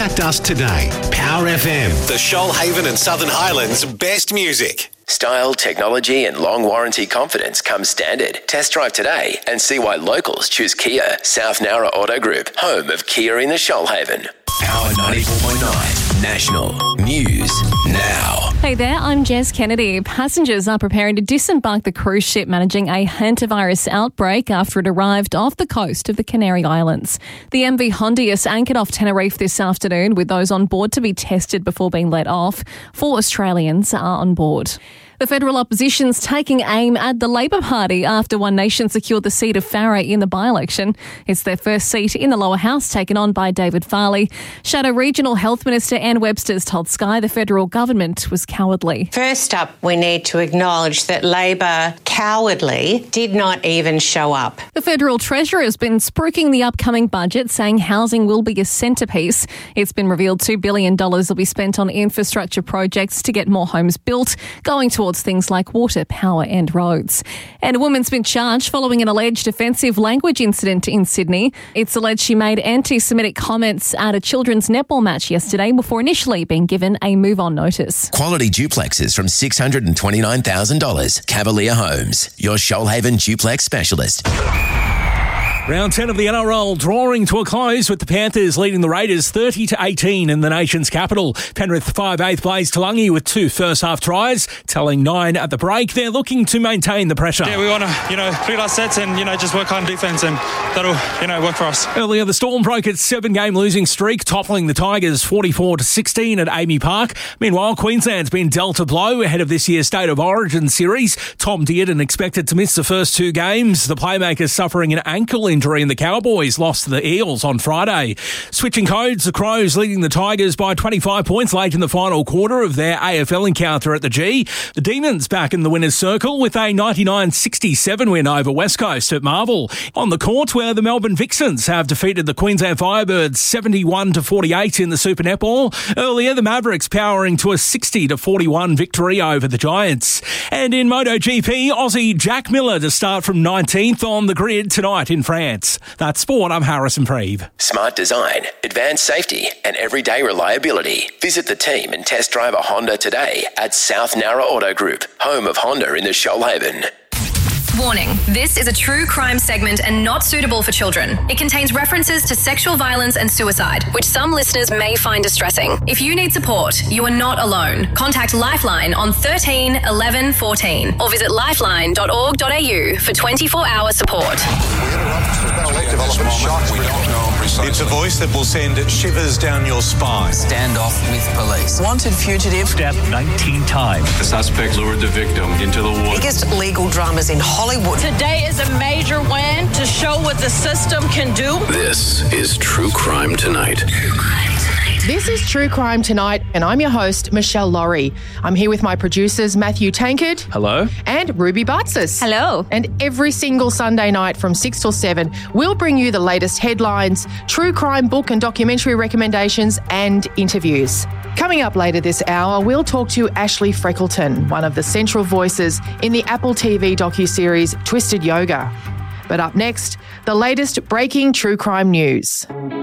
Contact us today. Power FM, the Shoalhaven and Southern Highlands' best music. Style, technology and long warranty confidence come standard. Test drive today and see why locals choose Kia. South Nowra Auto Group, home of Kia in the Shoalhaven. Power 94.9 National News Now. Hey there, I'm Jez Kennedy. Passengers are preparing to disembark the cruise ship managing a hantavirus outbreak after it arrived off the coast of the Canary Islands. The MV Hondius anchored off Tenerife this afternoon with those on board to be tested before being let off. 4 Australians are on board. The federal opposition's taking aim at the Labor Party after One Nation secured the seat of Farrer in the by-election. It's their first seat in the lower house taken on by David Farley. Shadow Regional Health Minister Ann Webster's told Sky the federal government was cowardly. First up, we need to acknowledge that Labor cowardly did not even show up. The Federal Treasurer has been spruiking the upcoming budget, saying housing will be a centrepiece. It's been revealed $2 billion will be spent on infrastructure projects to get more homes built, going towards things like water, power and roads. And a woman's been charged following an alleged offensive language incident in Sydney. It's alleged she made anti-Semitic comments at a children's netball match yesterday before initially being given a move-on notice. Quality duplexes from $629,000. Cavalier Homes, your Shoalhaven duplex specialist. Round 10 of the NRL drawing to a close with the Panthers leading the Raiders 30-18 in the nation's capital. Penrith 5/8 Blaze Talungi with 2 first-half tries, telling 9 at the break. They're looking to maintain the pressure. Yeah, we want to, play our sets and, just work on defence and that'll, work for us. Earlier, the Storm broke its 7-game losing streak, toppling the Tigers 44-16 at Amy Park. Meanwhile, Queensland's been dealt a blow ahead of this year's State of Origin series. Tom Dearden expected to miss the first 2 games. The playmaker suffering an ankle injury, and the Cowboys lost to the Eels on Friday. Switching codes, the Crows leading the Tigers by 25 points late in the final quarter of their AFL encounter at the G. The Demons back in the winner's circle with a 99-67 win over West Coast at Marvel. On the court, where the Melbourne Vixens have defeated the Queensland Firebirds 71-48 in the Super Netball. Earlier, the Mavericks powering to a 60-41 victory over the Giants. And in MotoGP, Aussie Jack Miller to start from 19th on the grid tonight in France. That's sport. I'm Harrison Preeve. Smart design, advanced safety and everyday reliability. Visit the team and test drive a Honda today at South Nowra Auto Group, home of Honda in the Shoalhaven. Warning, this is a true crime segment and not suitable for children. It contains references to sexual violence and suicide, which some listeners may find distressing. If you need support, you are not alone. Contact Lifeline on 13 11 14 or visit lifeline.org.au for 24-hour support. It's a voice that will send shivers down your spine. Standoff with police. Wanted fugitive. Stabbed 19 times. The suspect lured the victim into the water. Biggest legal dramas in Hollywood. Today is a major win to show what the system can do. This is True Crime Tonight. This is True Crime Tonight, and I'm your host, Michelle Laurie. I'm here with my producers, Matthew Tankard. Hello. And Ruby Bartzis. Hello. And every single Sunday night from 6 till 7, we'll bring you the latest headlines, true crime book and documentary recommendations, and interviews. Coming up later this hour, we'll talk to Ashley Freckleton, one of the central voices in the Apple TV docuseries Twisted Yoga. But up next, the latest breaking true crime news.